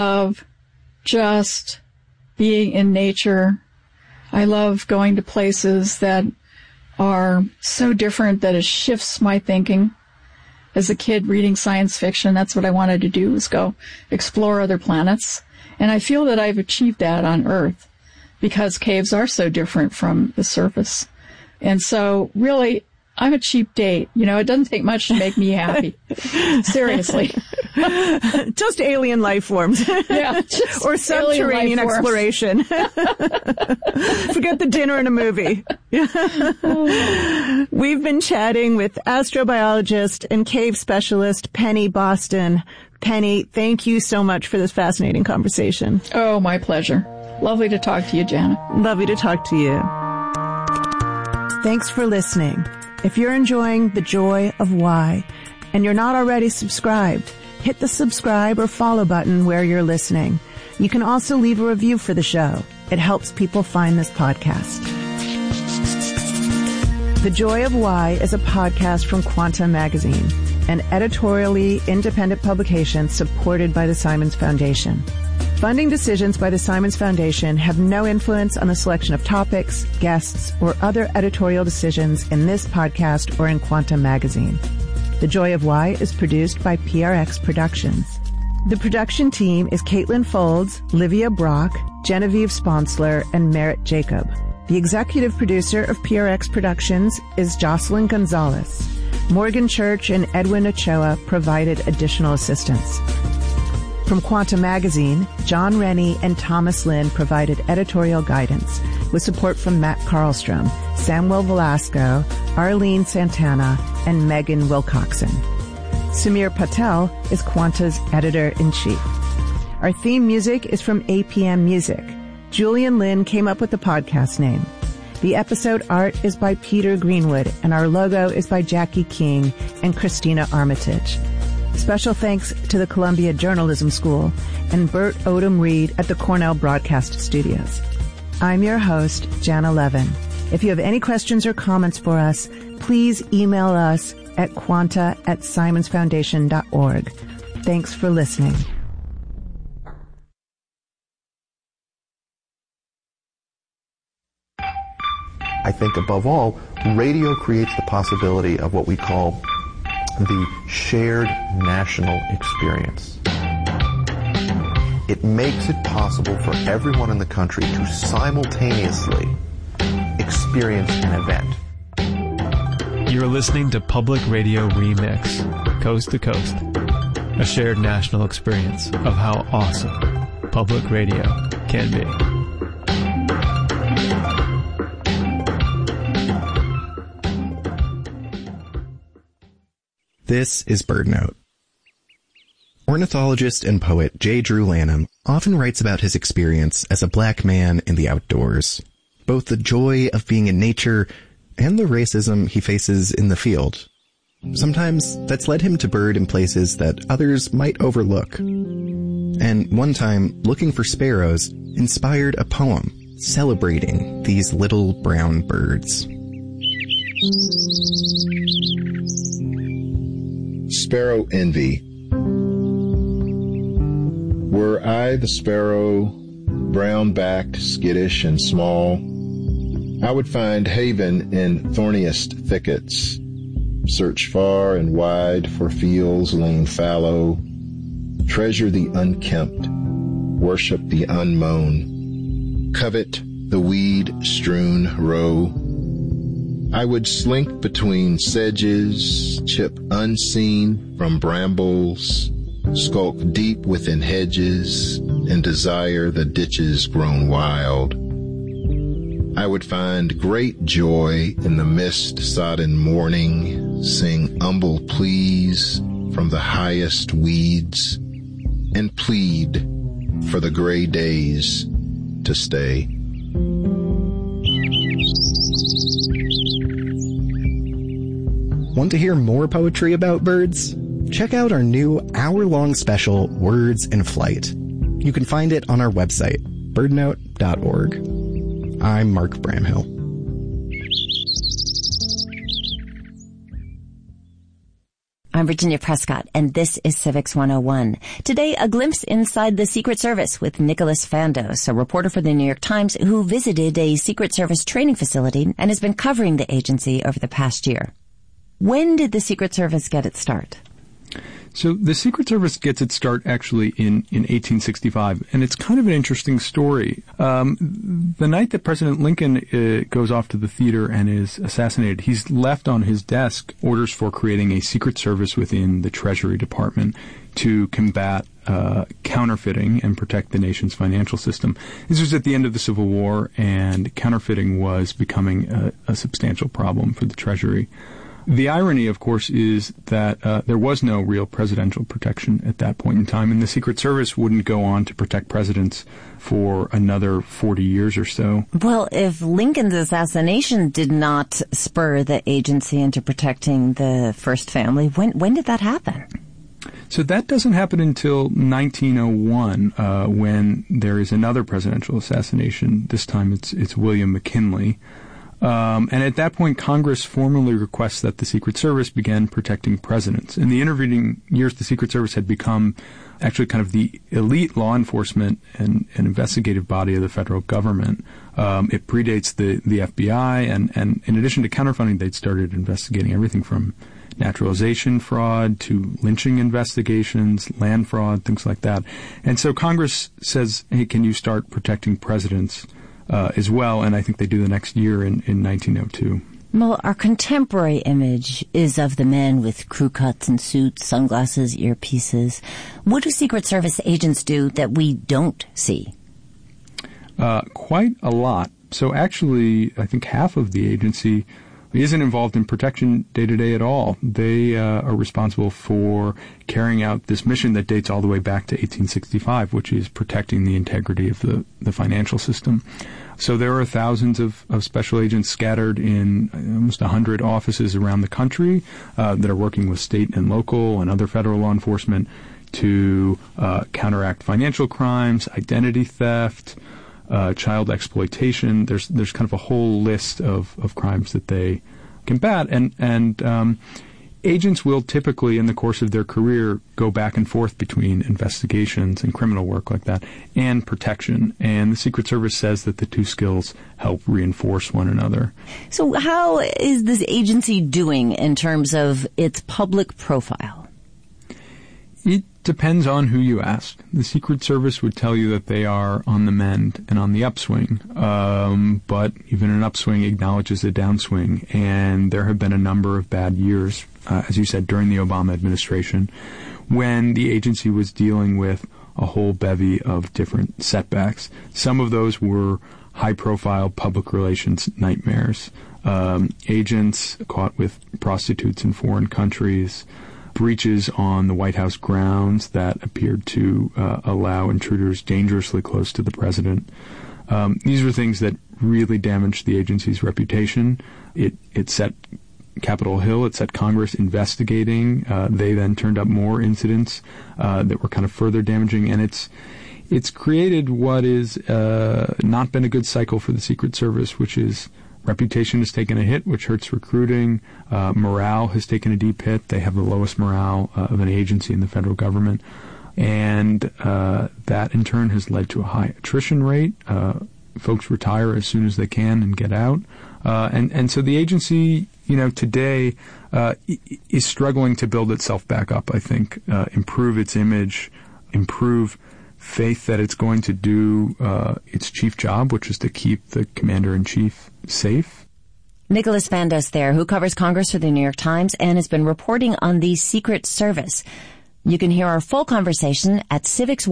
love just being in nature. I love going to places that are so different that it shifts my thinking. As a kid reading science fiction, that's what I wanted to do, was go explore other planets. And I feel that I've achieved that on Earth because caves are so different from the surface. And so really, I'm a cheap date. You know, it doesn't take much to make me happy. Seriously. Just alien life forms. Yeah. Or subterranean exploration. Forget the dinner and a movie. We've been chatting with astrobiologist and cave specialist Penny Boston. Penny, thank you so much for this fascinating conversation. Oh, my pleasure. Lovely to talk to you, Jana. Lovely to talk to you. Thanks for listening. If you're enjoying The Joy of Why and you're not already subscribed, hit the subscribe or follow button where you're listening. You can also leave a review for the show. It helps people find this podcast. The Joy of Why is a podcast from Quanta Magazine, an editorially independent publication supported by the Simons Foundation. Funding decisions by the Simons Foundation have no influence on the selection of topics, guests, or other editorial decisions in this podcast or in Quanta Magazine. The Joy of Why is produced by PRX Productions. The production team is Caitlin Folds, Livia Brock, Genevieve Sponsler, and Merritt Jacob. The executive producer of PRX Productions is Jocelyn Gonzalez. Morgan Church and Edwin Ochoa provided additional assistance. From Quanta Magazine, John Rennie and Thomas Lynn provided editorial guidance with support from Matt Carlstrom, Samuel Velasco, Arlene Santana, and Megan Wilcoxon. Samir Patel is Quanta's editor-in-chief. Our theme music is from APM Music. Julian Lin came up with the podcast name. The episode art is by Peter Greenwood, and our logo is by Jackie King and Christina Armitage. Special thanks to the Columbia Journalism School and Bert Odom Reed at the Cornell Broadcast Studios. I'm your host, Jana Levin. If you have any questions or comments for us, please email us at quanta@simonsfoundation.org. Thanks for listening. I think above all, radio creates the possibility of what we call the shared national experience. It makes it possible for everyone in the country to simultaneously experience an event. You're listening to Public Radio Remix, Coast to Coast, a shared national experience of how awesome public radio can be. This is BirdNote. Ornithologist and poet J. Drew Lanham often writes about his experience as a black man in the outdoors, both the joy of being in nature and the racism he faces in the field. Sometimes that's led him to bird in places that others might overlook. And one time, looking for sparrows inspired a poem celebrating these little brown birds. Sparrow Envy. Were I the sparrow, brown-backed, skittish, and small, I would find haven in thorniest thickets, search far and wide for fields lean fallow, treasure the unkempt, worship the unmown, covet the weed-strewn row. I would slink between sedges, chip unseen from brambles, skulk deep within hedges, and desire the ditches grown wild. I would find great joy in the mist-sodden morning, sing humble pleas from the highest weeds, and plead for the gray days to stay. Want to hear more poetry about birds? Check out our new hour-long special, Words in Flight. You can find it on our website, birdnote.org. I'm Mark Bramhill. I'm Virginia Prescott, and this is Civics 101. Today, a glimpse inside the Secret Service with Nicholas Fandos, a reporter for the New York Times who visited a Secret Service training facility and has been covering the agency over the past year. When did the Secret Service get its start? So the Secret Service gets its start actually in 1865, and it's kind of an interesting story. The night that President Lincoln goes off to the theater and is assassinated, he's left on his desk orders for creating a Secret Service within the Treasury Department to combat counterfeiting and protect the nation's financial system. This was at the end of the Civil War, and counterfeiting was becoming a substantial problem for the Treasury. The irony, of course, is that there was no real presidential protection at that point in time, and the Secret Service wouldn't go on to protect presidents for another 40 years or so. Well, if Lincoln's assassination did not spur the agency into protecting the first family, when did that happen? So that doesn't happen until 1901, when there is another presidential assassination. This time it's William McKinley. And at that point, Congress formally requests that the Secret Service begin protecting presidents. In the intervening years, the Secret Service had become actually kind of the elite law enforcement and investigative body of the federal government. It predates the FBI, and in addition to counterfeiting, they'd started investigating everything from naturalization fraud to lynching investigations, land fraud, things like that. And so Congress says, hey, can you start protecting presidents as well, and I think they do the next year in 1902. Well, our contemporary image is of the men with crew cuts and suits, sunglasses, earpieces. What do Secret Service agents do that we don't see? Quite a lot. So actually, I think half of the agency isn't involved in protection day-to-day at all. They are responsible for carrying out this mission that dates all the way back to 1865, which is protecting the integrity of the financial system. So there are thousands of special agents scattered in almost 100 offices around the country that are working with state and local and other federal law enforcement to counteract financial crimes, identity theft, child exploitation. There's kind of a whole list of crimes that they combat, and agents will typically, in the course of their career, go back and forth between investigations and criminal work like that and protection. And the Secret Service says that the two skills help reinforce one another. So how is this agency doing in terms of its public profile? It depends on who you ask. The Secret Service would tell you that they are on the mend and on the upswing, but even an upswing acknowledges a downswing, and there have been a number of bad years, as you said, during the Obama administration, when the agency was dealing with a whole bevy of different setbacks. Some of those were high-profile public relations nightmares, agents caught with prostitutes in foreign countries, breaches on the White House grounds that appeared to allow intruders dangerously close to the president. These were things that really damaged the agency's reputation. It set Capitol Hill, it set Congress investigating. They then turned up more incidents that were kind of further damaging, and it's created what is not been a good cycle for the Secret Service, which is reputation has taken a hit, which hurts recruiting. Morale has taken a deep hit. They have the lowest morale of an agency in the federal government. And that, in turn, has led to a high attrition rate. Folks retire as soon as they can and get out. And so the agency, today is struggling to build itself back up, I think, improve its image, improve faith that it's going to do its chief job, which is to keep the commander-in-chief safe. Nicholas Fandos there, who covers Congress for the New York Times and has been reporting on the Secret Service. You can hear our full conversation at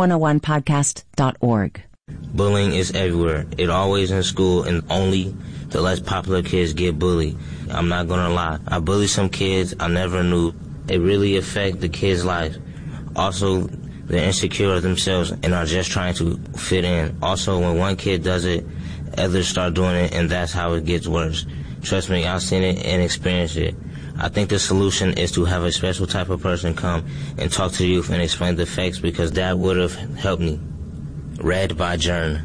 civics101podcast.org. Bullying is everywhere. It always in school, and only the less popular kids get bullied. I'm not gonna lie. I bullied some kids I never knew. It really affects the kids' lives. Also, they're insecure of themselves and are just trying to fit in. Also, when one kid does it, others start doing it, and that's how it gets worse. Trust me, I've seen it and experienced it. I think the solution is to have a special type of person come and talk to the youth and explain the facts, because that would have helped me. Read by Jern.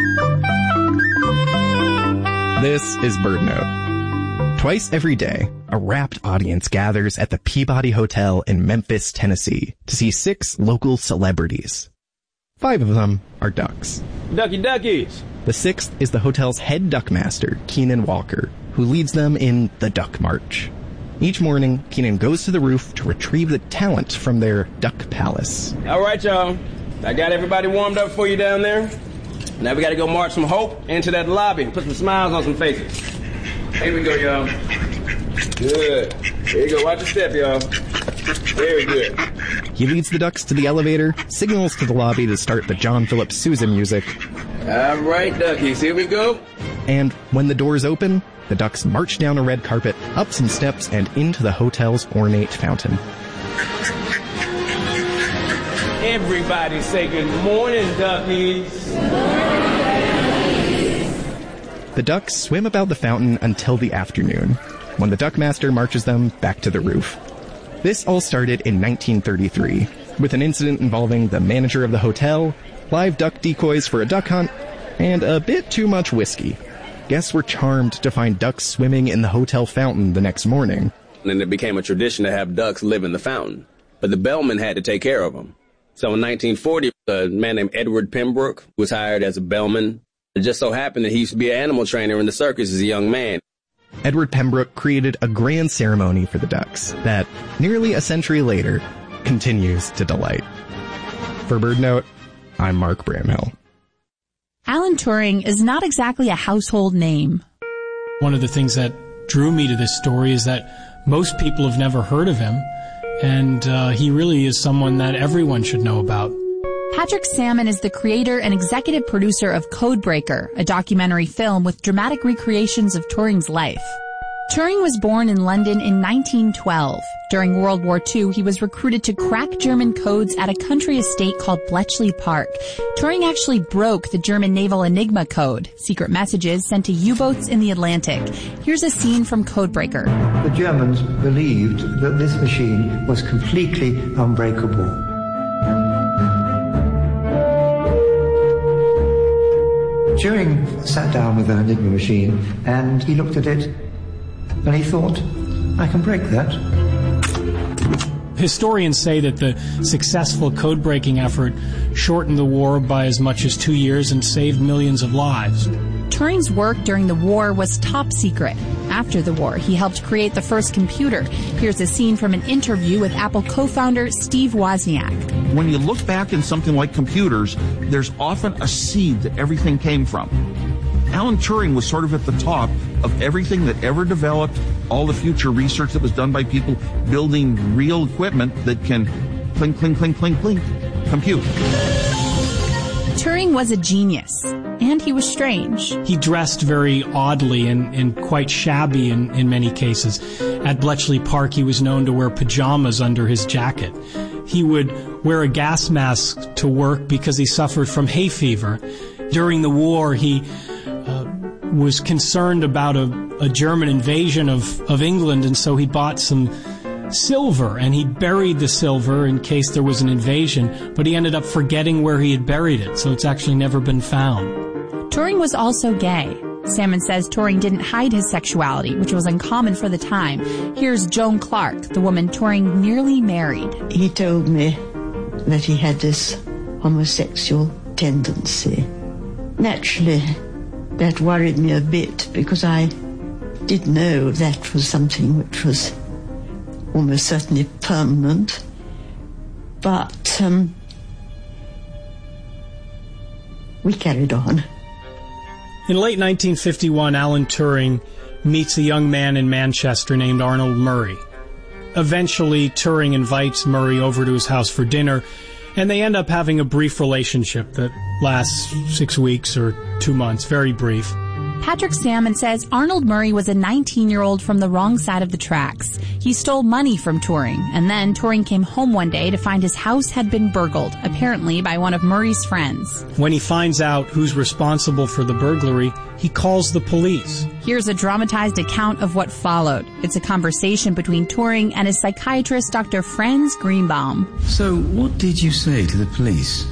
This is BirdNote. Twice every day, a rapt audience gathers at the Peabody Hotel in Memphis, Tennessee to see 6 local celebrities. 5 of them are ducks. Ducky duckies! The 6th is the hotel's head duckmaster, Keenan Walker, who leads them in the Duck March. Each morning, Keenan goes to the roof to retrieve the talent from their duck palace. All right, y'all. I got everybody warmed up for you down there. Now we got to go march some hope into that lobby and put some smiles on some faces. Here we go, y'all. Good. Here you go. Watch your step, y'all. Very good. He leads the ducks to the elevator, signals to the lobby to start the John Philip Sousa music. All right, duckies. Here we go. And when the doors open, the ducks march down a red carpet, up some steps, and into the hotel's ornate fountain. Everybody say good morning, duckies. The ducks swim about the fountain until the afternoon, when the duckmaster marches them back to the roof. This all started in 1933, with an incident involving the manager of the hotel, live duck decoys for a duck hunt, and a bit too much whiskey. Guests were charmed to find ducks swimming in the hotel fountain the next morning. And it became a tradition to have ducks live in the fountain, but the bellman had to take care of them. So in 1940, a man named Edward Pembroke was hired as a bellman. It just so happened that he used to be an animal trainer in the circus as a young man. Edward Pembroke created a grand ceremony for the ducks that, nearly a century later, continues to delight. For BirdNote, I'm Mark Bramhill. Alan Turing is not exactly a household name. One of the things that drew me to this story is that most people have never heard of him, and he really is someone that everyone should know about. Patrick Salmon is the creator and executive producer of Codebreaker, a documentary film with dramatic recreations of Turing's life. Turing was born in London in 1912. During World War II, he was recruited to crack German codes at a country estate called Bletchley Park. Turing actually broke the German naval Enigma code, secret messages sent to U-boats in the Atlantic. Here's a scene from Codebreaker. The Germans believed that this machine was completely unbreakable. Turing sat down with an Enigma machine and he looked at it and he thought, I can break that. Historians say that the successful code-breaking effort shortened the war by as much as 2 years and saved millions of lives. Turing's work during the war was top secret. After the war, he helped create the first computer. Here's a scene from an interview with Apple co-founder Steve Wozniak. When you look back in something like computers, there's often a seed that everything came from. Alan Turing was sort of at the top of everything that ever developed, all the future research that was done by people building real equipment that can clink, clink, clink, clink, clink, compute. Turing was a genius, and he was strange. He dressed very oddly and quite shabby in many cases. At Bletchley Park, he was known to wear pajamas under his jacket. He would wear a gas mask to work because he suffered from hay fever. During the war, he was concerned about a German invasion of England, and so he bought some silver, and he buried the silver in case there was an invasion, but he ended up forgetting where he had buried it, so it's actually never been found. Turing was also gay. Salmon says Turing didn't hide his sexuality, which was uncommon for the time. Here's Joan Clark, the woman Turing nearly married. He told me that he had this homosexual tendency. Naturally, that worried me a bit because I did know that was something which was almost certainly permanent. But we carried on. In late 1951, Alan Turing meets a young man in Manchester named Arnold Murray. Eventually, Turing invites Murray over to his house for dinner, and they end up having a brief relationship that lasts 6 weeks or 2 months, very brief. Patrick Salmon says Arnold Murray was a 19-year-old from the wrong side of the tracks. He stole money from Turing, and then Turing came home one day to find his house had been burgled, apparently by one of Murray's friends. When he finds out who's responsible for the burglary, he calls the police. Here's a dramatized account of what followed. It's a conversation between Turing and his psychiatrist, Dr. Franz Greenbaum. So, what did you say to the police?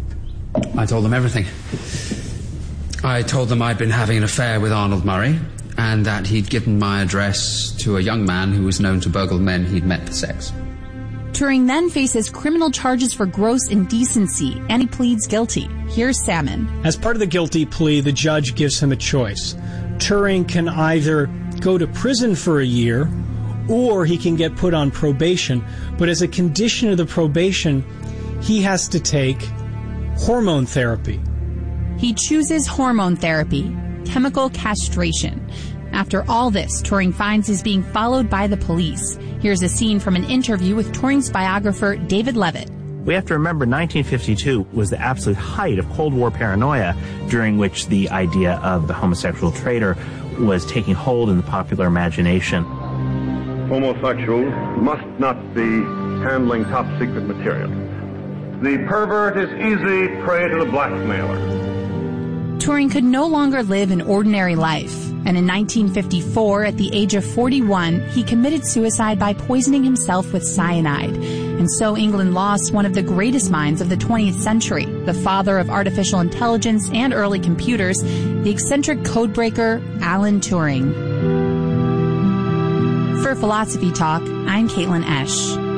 I told them everything. I told them I'd been having an affair with Arnold Murray, and that he'd given my address to a young man who was known to burgle men he'd met for sex. Turing then faces criminal charges for gross indecency, and he pleads guilty. Here's Salmon. As part of the guilty plea, the judge gives him a choice. Turing can either go to prison for a year, or he can get put on probation. But as a condition of the probation, he has to take hormone therapy. He chooses hormone therapy, chemical castration. After all this, Turing finds he's being followed by the police. Here's a scene from an interview with Turing's biographer, David Levitt. We have to remember 1952 was the absolute height of Cold War paranoia, during which the idea of the homosexual traitor was taking hold in the popular imagination. Homosexuals must not be handling top-secret material. The pervert is easy prey to the blackmailer. Turing could no longer live an ordinary life, and in 1954, at the age of 41, he committed suicide by poisoning himself with cyanide. And so England lost one of the greatest minds of the 20th century, the father of artificial intelligence and early computers, the eccentric codebreaker Alan Turing. For Philosophy Talk, I'm Caitlin Esch.